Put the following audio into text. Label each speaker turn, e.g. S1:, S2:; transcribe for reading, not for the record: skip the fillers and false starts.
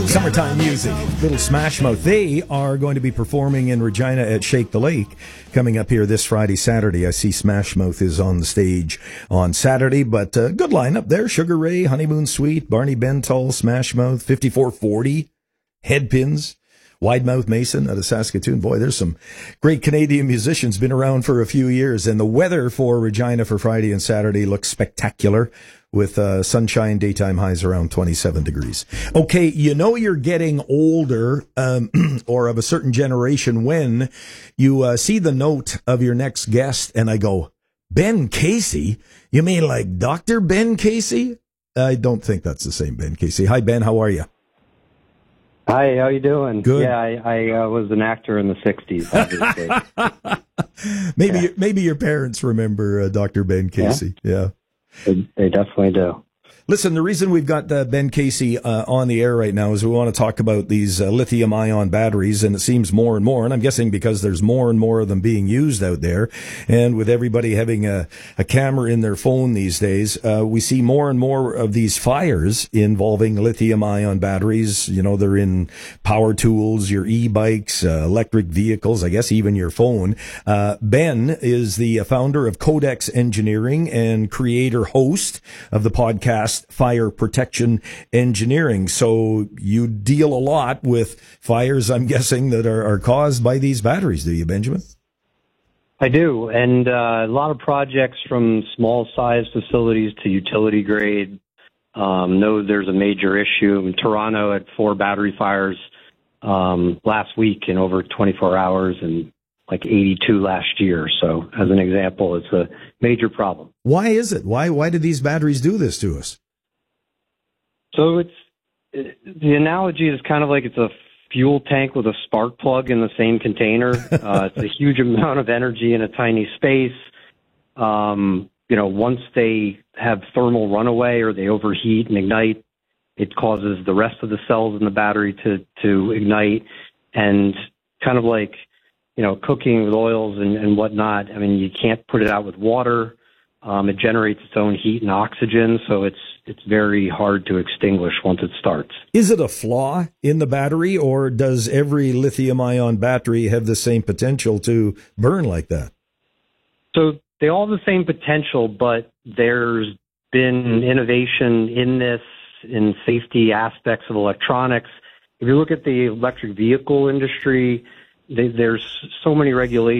S1: Summertime music, Little Smash Mouth. They are going to be performing in Regina at Shake the Lake coming up here this Friday, Saturday. I see Smash Mouth is on the stage on Saturday, but good lineup there. Sugar Ray, Honeymoon Suite, Barney Bentall, Smash Mouth, 5440, Headpins, Wide Mouth Mason out of Saskatoon. Boy, there's some great Canadian musicians, been around for a few years, and the weather for Regina for Friday and Saturday looks spectacular with sunshine, daytime highs around 27 degrees. Okay, you know you're getting older or of a certain generation when you see the note of your next guest and I go, Ben Casey? You mean like Dr. Ben Casey? I don't think that's the same Ben Casey. Hi, Ben. How are you?
S2: Hi, how you doing?
S1: Good.
S2: Yeah, I was an actor in the 60s, obviously.
S1: Maybe your parents remember Dr. Ben Casey. Yeah.
S2: They definitely do.
S1: Listen, the reason we've got Ben Casey on the air right now is we want to talk about these lithium-ion batteries, and it seems more and more, and I'm guessing because there's more and more of them being used out there, and with everybody having a camera in their phone these days, we see more and more of these fires involving lithium-ion batteries. You know, they're in power tools, your e-bikes, electric vehicles, I guess even your phone. Ben is the founder of Codex Engineering and creator-host of the podcast Fire Protection Engineering. So you deal a lot with fires, I'm guessing, that are caused by these batteries, do you, Benjamin?
S2: I do, and a lot of projects from small-sized facilities to utility grade. Know there's a major issue. In Toronto had 4 battery fires last week in over 24 hours, and like 82 last year. So, as an example, it's a major problem.
S1: Why is it? Why do these batteries do this to us?
S2: So the analogy is kind of like it's a fuel tank with a spark plug in the same container. It's a huge amount of energy in a tiny space. Once they have thermal runaway or they overheat and ignite, it causes the rest of the cells in the battery to ignite, and kind of like, cooking with oils and whatnot. I mean, you can't put it out with water. It generates its own heat and oxygen, so it's very hard to extinguish once it starts.
S1: Is it a flaw in the battery, or does every lithium-ion battery have the same potential to burn like that?
S2: So they all have the same potential, but there's been innovation in this, in safety aspects of electronics. If you look at the electric vehicle industry, there's so many regulations